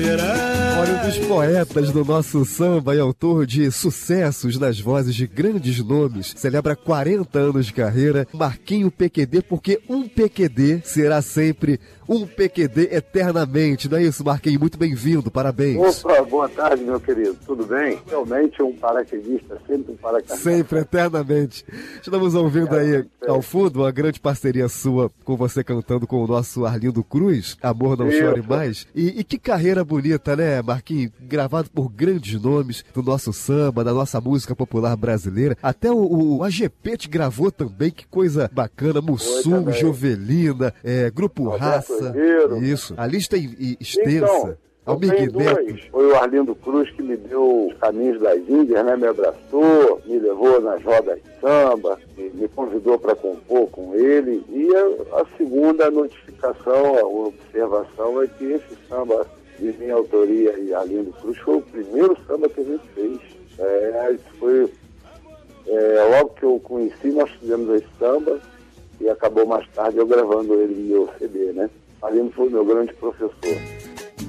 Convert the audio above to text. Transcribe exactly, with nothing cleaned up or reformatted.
será. Olha, um dos poetas do nosso samba e autor de sucessos nas vozes de grandes nomes, celebra quarenta anos de carreira, Marquinho P Q D, porque um P Q D será sempre um P Q D eternamente. Não é isso, Marquinho? Muito bem-vindo, parabéns. Opa, boa tarde, meu querido. Tudo bem? Realmente um paraquedista, sempre um paraquedista. Sempre, eternamente. Estamos ouvindo aí ao fundo uma grande parceria sua com você cantando com o nosso Arlindo Cruz, Amor Não Chore Mais. E, e que carreira bonita, né, Marquinhos? Gravado por grandes nomes do nosso samba, da nossa música popular brasileira. Até o, o A G P te gravou também, que coisa bacana. Mussum, Jovelina, é, Grupo Roberto Raça. Herreiro. Isso. A lista é extensa. Então, Almir Neto. Foi o Arlindo Cruz que me deu os caminhos das Índias, né? Me abraçou, me levou nas rodas de samba, me, me convidou para compor com ele. E a, a segunda notificação, a observação é que esse samba de minha autoria e Arlindo Cruz foi o primeiro samba que a gente fez. É, isso foi é, logo que eu conheci, nós fizemos esse samba e acabou mais tarde eu gravando ele no meu C D, né? Arlindo foi o meu grande professor.